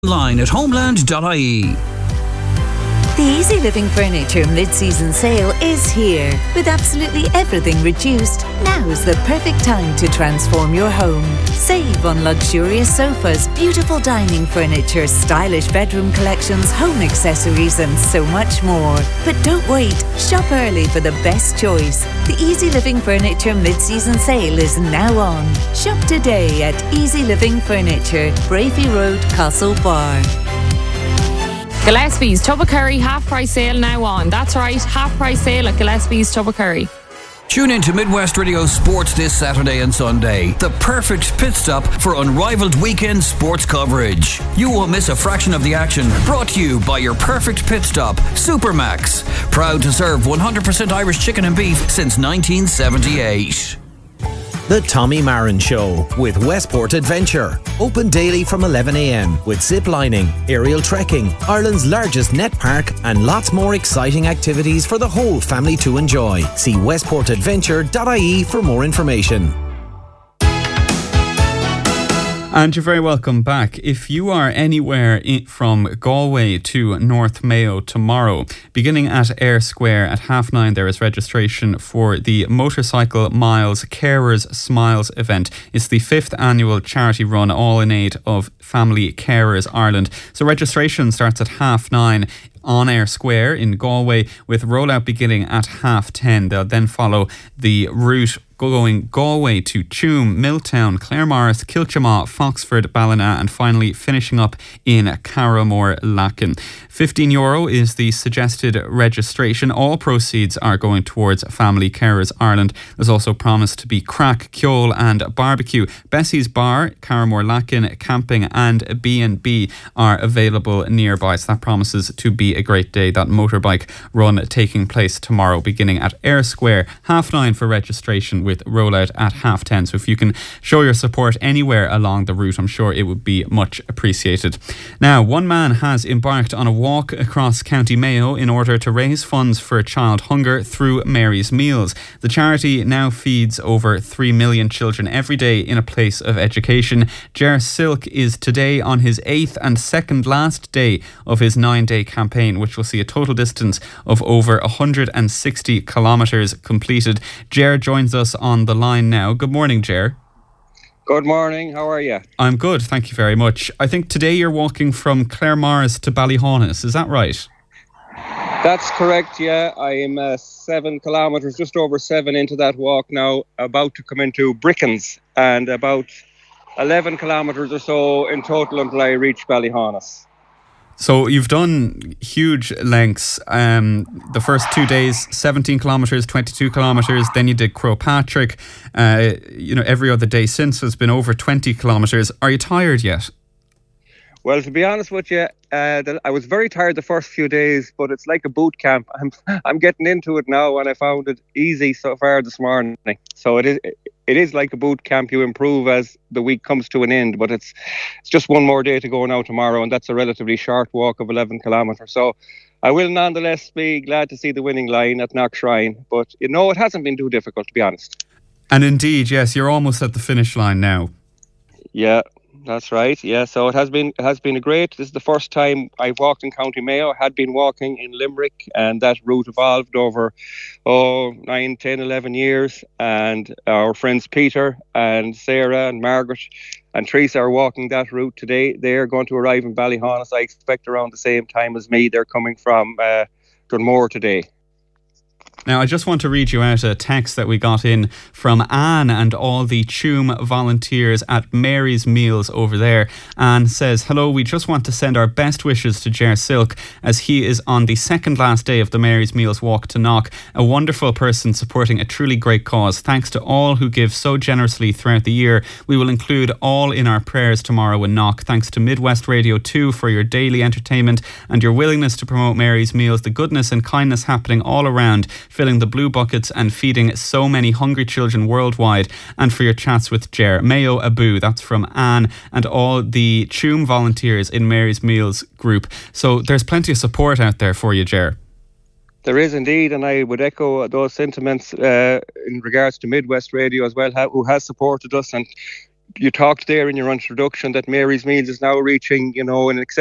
Online at homeland.ie. The Easy Living Furniture mid-season sale is here. With absolutely everything reduced, now is the perfect time to transform your home. Save on luxurious sofas, beautiful dining furniture, stylish bedroom collections, home accessories and so much more. But don't wait, shop early for the best choice. The Easy Living Furniture mid-season sale is now on. Shop today at Easy Living Furniture, Bravey Road, Castlebar. Gillespie's Tubbercurry half-price sale now on. That's right, half-price sale at Gillespie's Tubbercurry. Tune in to Midwest Radio Sports this Saturday and Sunday. The perfect pit stop for unrivaled weekend sports coverage. You won't miss a fraction of the action. Brought to you by your perfect pit stop, Supermax. Proud to serve 100% Irish chicken and beef since 1978. The Tommy Marin Show with Westport Adventure. Open daily from 11 a.m. with zip lining, aerial trekking, Ireland's largest net park and lots more exciting activities for the whole family to enjoy. See westportadventure.ie for more information. And you're very welcome back. If you are anywhere from Galway to North Mayo tomorrow, beginning at Ayr Square at 9:30, there is registration for the Motorcycle Miles Carers Smiles event. It's the 5th annual charity run, all in aid of Family Carers Ireland. So registration starts at 9:30 on Ayr Square in Galway, with rollout beginning at 10:30. They'll then follow the route going Galway to Tuam, Milltown, Claremorris, Kilchamaw, Foxford, Ballina, and finally finishing up in Carramore Lacken. €15 is the suggested registration. All proceeds are going towards Family Carers Ireland. There's also promised to be crack, ceol and barbecue. Bessie's Bar, Carramore Lacken, camping and B&B are available nearby. So that promises to be a great day. That motorbike run taking place tomorrow beginning at Ayr Square. 9:30 for registration with rollout at 10:30. So if you can show your support anywhere along the route, I'm sure it would be much appreciated. Now, one man has embarked on a walk across County Mayo in order to raise funds for child hunger through Mary's Meals. The charity now feeds over 3 million children every day in a place of education. Ger Silk is today on his 8th and second last day of his 9-day campaign, which will see a total distance of over 160 kilometres completed. Ger joins us on the line now. Good morning, Ger. Good morning, how are you? I'm good, thank you very much. I think today you're walking from Claremorris to Ballyhaunis, is that right? That's correct, yeah. I am 7 kilometres, just over 7 into that walk now, about to come into Brickens, and about 11 kilometres or so in total until I reach Ballyhaunis. So you've done huge lengths. The first 2 days, 17 kilometres, 22 kilometres. Then you did Crowpatrick. Every other day since has been over 20 kilometres. Are you tired yet? Well, to be honest with you, I was very tired the first few days, but it's like a boot camp. I'm getting into it now, and I found it easy so far this morning. So it is like a boot camp. You improve as the week comes to an end, but it's just one more day to go now tomorrow, and that's a relatively short walk of 11 kilometres. So I will nonetheless be glad to see the winning line at Knockshrine, but it hasn't been too difficult, to be honest. And indeed, yes, you're almost at the finish line now. Yeah. That's right, yeah. So it has been a great. This is the first time I've walked in County Mayo. I had been walking in Limerick, and that route evolved over 9, 10, 11 years. And our friends Peter and Sarah and Margaret and Teresa are walking that route today. They're going to arrive in Ballyhaunis, I expect, around the same time as me. They're coming from Dunmore today. Now, I just want to read you out a text that we got in from Anne and all the Tuam volunteers at Mary's Meals over there. Anne says, "Hello, we just want to send our best wishes to Ger Silk as he is on the second last day of the Mary's Meals walk to Knock. A wonderful person supporting a truly great cause. Thanks to all who give so generously throughout the year. We will include all in our prayers tomorrow in Knock. Thanks to Midwest Radio 2 for your daily entertainment and your willingness to promote Mary's Meals. The goodness and kindness happening all around, filling the blue buckets and feeding so many hungry children worldwide, and for your chats with Ger. Mayo Abu." That's from Anne and all the Tuam volunteers in Mary's Meals group. So there's plenty of support out there for you, Ger. There is indeed, and I would echo those sentiments in regards to Midwest Radio as well, who has supported us. And you talked there in your introduction that Mary's Meals is now reaching, in excess